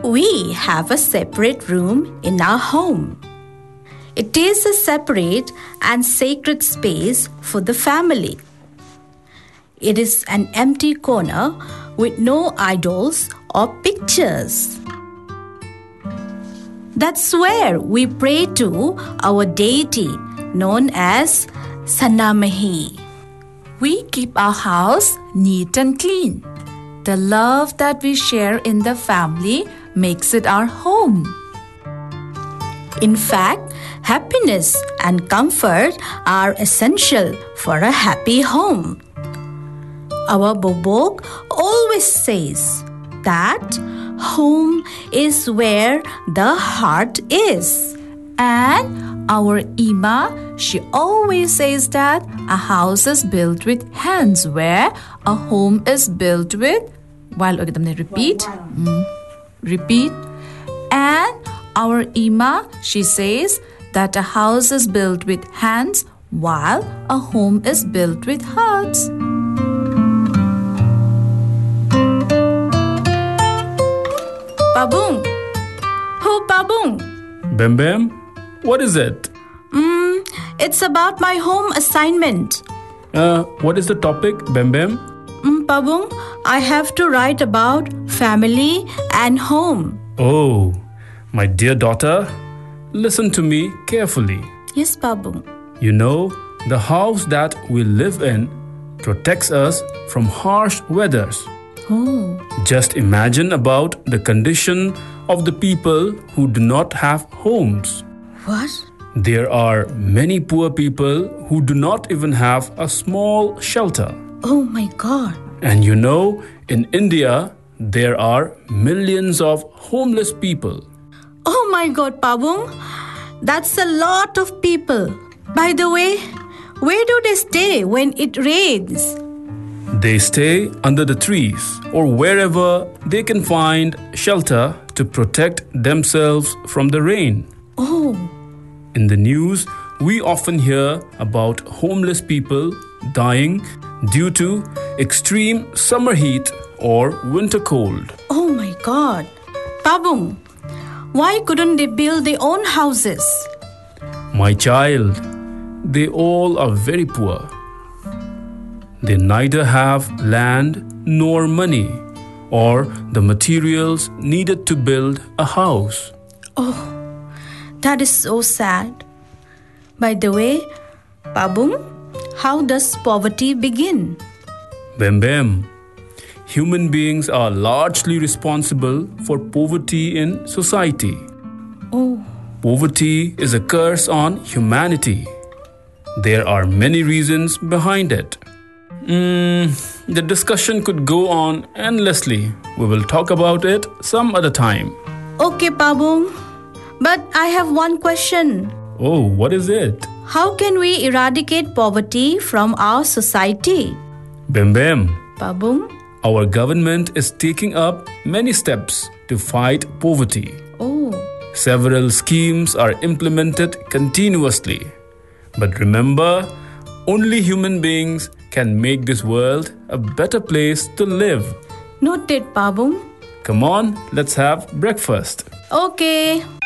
We have a separate room in our home. It is a separate and sacred space for the family. It is an empty corner with no idols or pictures. That's where we pray to our deity known as Sanamahi. We keep our house neat and clean. The love that we share in the family makes it our home. In fact, happiness and comfort are essential for a happy home. Our Bobok always says that home is where the heart is. And our Ima, she always says that a house is built with hands, where a home is built with, repeat. Repeat. And our Ima, she says that a house is built with hands while a home is built with hearts. Pabung. Who Pabung? Bem Bem, what is it? It's about my home assignment. What is the topic, Bem Bem? Pabung, I have to write about family and home. Oh, my dear daughter, listen to me carefully. Yes, Pabung. You know, the house that we live in protects us from harsh weathers. Oh. Just imagine about the condition of the people who do not have homes. What? There are many poor people who do not even have a small shelter. Oh my God. And you know, in India, there are millions of homeless people. Oh my God, Pabung. That's a lot of people. By the way, where do they stay when it rains? They stay under the trees or wherever they can find shelter to protect themselves from the rain. Oh. In the news, we often hear about homeless people dying due to extreme summer heat or winter cold. Oh my God. Pabung, why couldn't they build their own houses? My child, they all are very poor. They neither have land nor money or the materials needed to build a house. Oh, that is so sad. By the way, Pabung, how does poverty begin? Bem Bem, human beings are largely responsible for poverty in society. Oh. Poverty is a curse on humanity. There are many reasons behind it. The discussion could go on endlessly. We will talk about it some other time. Okay, Pabung. But I have one question. Oh, what is it? How can we eradicate poverty from our society? Bem Bem, Pabung? our government is taking up many steps to fight poverty. Oh. Several schemes are implemented continuously. But remember, only human beings can make this world a better place to live. Noted, Pabung. Come on, let's have breakfast. Okay.